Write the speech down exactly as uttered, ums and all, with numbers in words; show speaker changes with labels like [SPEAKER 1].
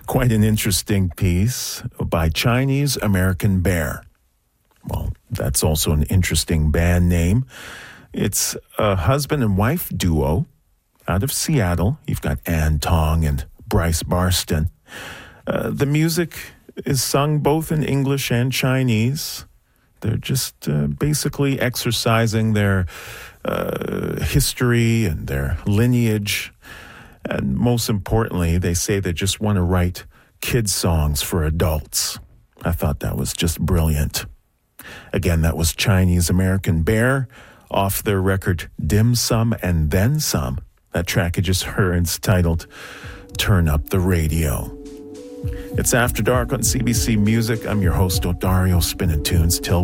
[SPEAKER 1] Quite an interesting piece by Chinese American Bear. Well, that's also an interesting band name. It's a husband and wife duo out of Seattle. You've got Ann Tong and Bryce Barston. Uh, the music is sung both in English and Chinese. They're just uh, basically exercising their uh, history and their lineage. And most importantly, they say they just want to write kids' songs for adults. I thought that was just brilliant. Again, that was Chinese American Bear off their record Dim Sum and Then Some. That track you just heard is titled Turn Up the Radio. It's After Dark on C B C Music. I'm your host, Odario, spinning tunes till